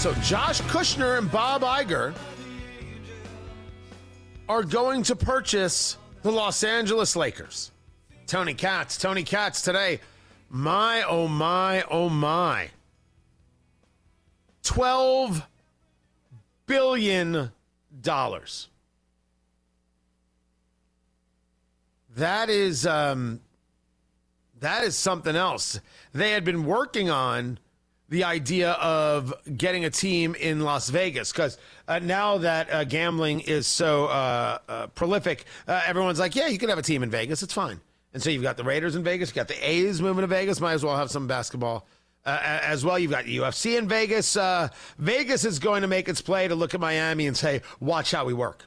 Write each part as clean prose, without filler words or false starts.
So Josh Kushner and Bob Iger are going to purchase the Los Angeles Lakers. Tony Katz today. My, oh my, oh my. $12 billion. That is something else. They had been working on the idea of getting a team in Las Vegas because now that gambling is so prolific, everyone's like, yeah, you can have a team in Vegas. It's fine. And so you've got the Raiders in Vegas. You've got the A's moving to Vegas. Might as well have some basketball as well. You've got the UFC in Vegas. Vegas is going to make its play to look at Miami and say, watch how we work.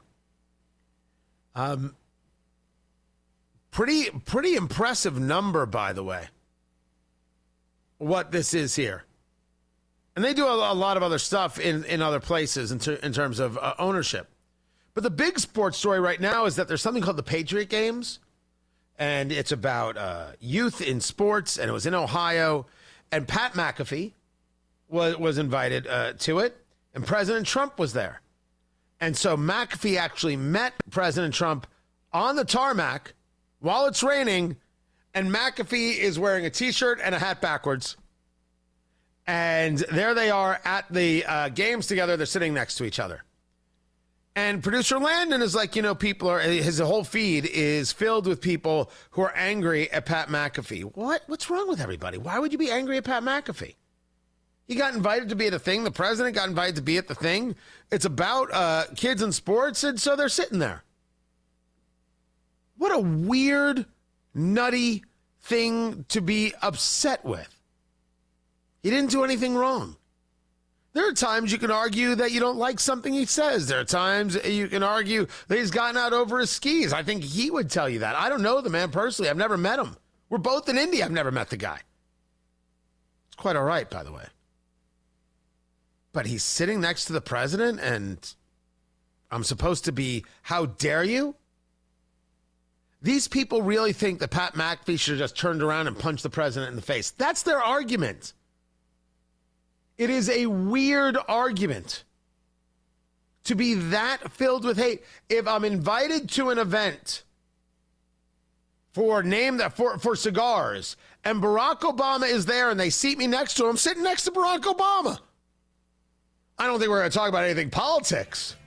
Pretty impressive number, by the way, what this is here. And they do a lot of other stuff in other places in terms of ownership. But the big sports story right now is that there's something called the Patriot Games. And it's about youth in sports. And it was in Ohio. And Pat McAfee was invited to it. And President Trump was there. And so McAfee actually met President Trump on the tarmac while it's raining. And McAfee is wearing a T-shirt and a hat backwards. And there they are at the games together. They're sitting next to each other. And producer Landon is like, his whole feed is filled with people who are angry at Pat McAfee. What's wrong with everybody? Why would you be angry at Pat McAfee? He got invited to be at a thing. The president got invited to be at the thing. It's about kids in sports, and so they're sitting there. What a weird, nutty thing to be upset with. He didn't do anything wrong. There are times you can argue that you don't like something he says. There are times you can argue that he's gotten out over his skis. I think he would tell you that. I don't know the man personally. I've never met him. We're both in India. I've never met the guy. It's quite all right, by the way. But he's sitting next to the president, and I'm supposed to be, how dare you? These people really think that Pat McAfee should have just turned around and punched the president in the face. That's their argument. It is a weird argument to be that filled with hate. If I'm invited to an event for cigars and Barack Obama is there and they seat me next to him, I'm sitting next to Barack Obama. I don't think we're going to talk about anything politics,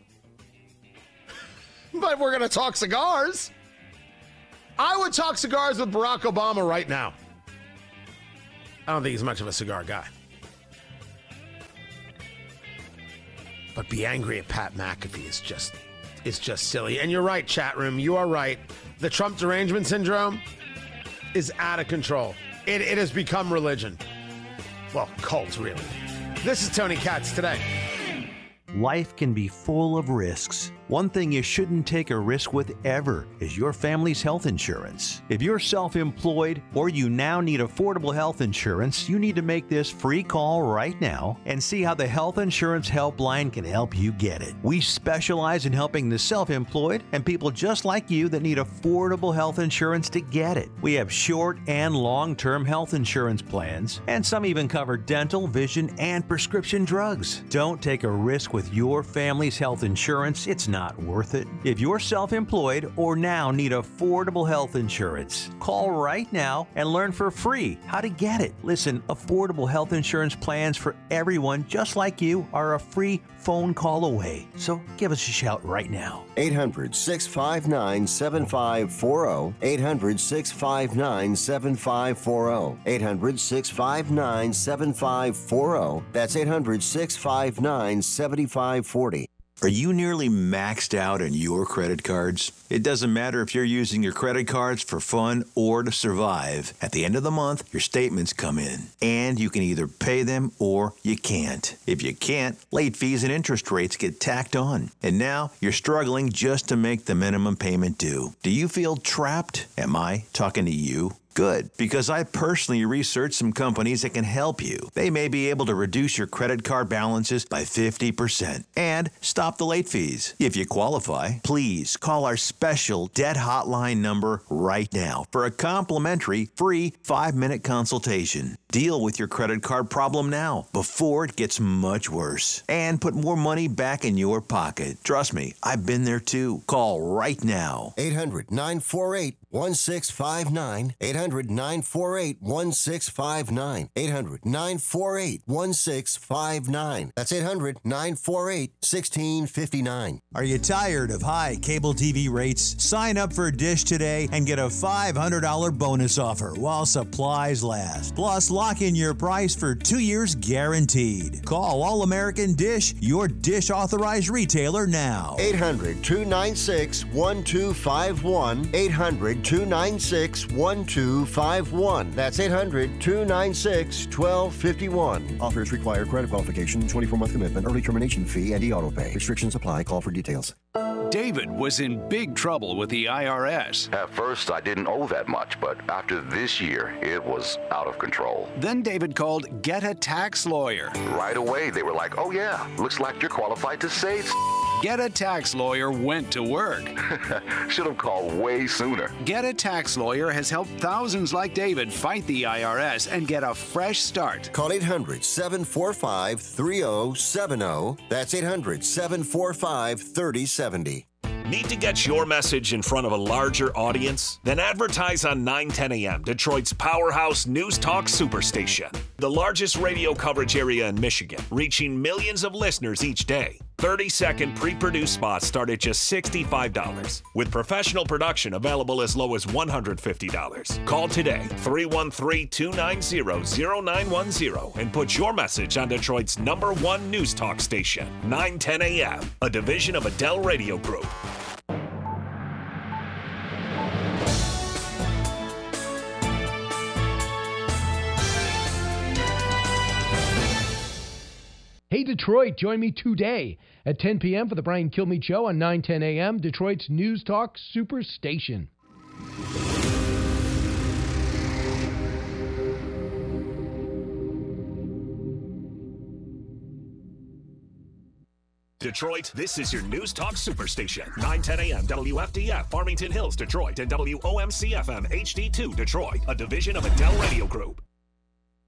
but we're going to talk cigars. I would talk cigars with Barack Obama right now. I don't think he's much of a cigar guy. But be angry at Pat McAfee is just silly. And you're right, chat room. You are right. The Trump derangement syndrome is out of control. It has become religion. Well, cult, really. This is Tony Katz today. Life can be full of risks. One thing you shouldn't take a risk with ever is your family's health insurance. If you're self-employed or you now need affordable health insurance, you need to make this free call right now and see how the Health Insurance Helpline can help you get it. We specialize in helping the self-employed and people just like you that need affordable health insurance to get it. We have short and long-term health insurance plans, and some even cover dental, vision, and prescription drugs. Don't take a risk with your family's health insurance. It's not worth it. If you're self-employed or now need affordable health insurance, call right now and learn for free how to get it. Listen, affordable health insurance plans for everyone just like you are a free phone call away. So give us a shout right now. 800-659-7540. 800-659-7540. 800-659-7540. That's 800-659-7540. Are you nearly maxed out on your credit cards? It doesn't matter if you're using your credit cards for fun or to survive. At the end of the month, your statements come in, and you can either pay them or you can't. If you can't, late fees and interest rates get tacked on. And now you're struggling just to make the minimum payment due. Do you feel trapped? Am I talking to you? Good, because I personally researched some companies that can help you. They may be able to reduce your credit card balances by 50% and stop the late fees. If you qualify, please call our special debt hotline number right now for a complimentary free 5-minute consultation. Deal with your credit card problem now before it gets much worse. And put more money back in your pocket. Trust me, I've been there too. Call right now. 800-948-1659. 800-948-1659. 800-948-1659. That's 800-948-1659. Are you tired of high cable TV rates? Sign up for Dish today and get a $500 bonus offer while supplies last. Plus, lock in your price for 2 years guaranteed. Call All American Dish, your Dish authorized retailer now. 800-296-1251. 800-296-1251. That's 800-296-1251. Offers require credit qualification, 24-month commitment, early termination fee, and e-auto pay. Restrictions apply. Call for details. David was in big trouble with the IRS. At first, I didn't owe that much, but after this year, it was out of control. Then David called Get a Tax Lawyer. Right away, they were like, oh yeah, looks like you're qualified to save. Get a Tax Lawyer went to work. Should have called way sooner. Get a Tax Lawyer has helped thousands like David fight the IRS and get a fresh start. Call 800-745-3070. That's 800-745-3070. Need to get your message in front of a larger audience? Then advertise on 910 AM, Detroit's powerhouse news talk superstation. The largest radio coverage area in Michigan, reaching millions of listeners each day. 30-second pre-produced spots start at just $65, with professional production available as low as $150. Call today, 313-290-0910, and put your message on Detroit's #1 news talk station, 910 AM, a division of Adele Radio Group. Hey, Detroit, join me today at 10 p.m. for the Brian Kilmeade Show on 910 a.m., Detroit's News Talk Superstation. Detroit, this is your News Talk Superstation. 910 AM, WFDF, Farmington Hills, Detroit, and WOMC-FM HD2, Detroit, a division of Adele Radio Group.